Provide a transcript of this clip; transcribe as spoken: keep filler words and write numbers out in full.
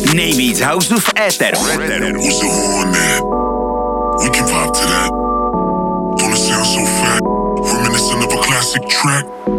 Nejvíc houseu v éteru. Who's the horn there? We can vibe to that. Don't it sound so fat? Reminiscent of a classic track.